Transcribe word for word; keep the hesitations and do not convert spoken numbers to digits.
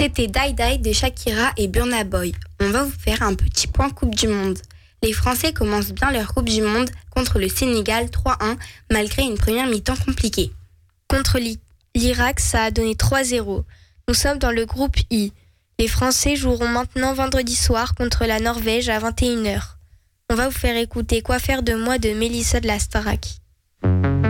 C'était Die Die de Shakira et Burna Boy. On va vous faire un petit point Coupe du Monde. Les Français commencent bien leur Coupe du Monde contre le Sénégal trois un, malgré une première mi-temps compliquée. Contre l'Irak, ça a donné trois zéro. Nous sommes dans le groupe I. Les Français joueront maintenant vendredi soir contre la Norvège à vingt et une heures. On va vous faire écouter Quoi faire de moi de Mélissa de la Starac.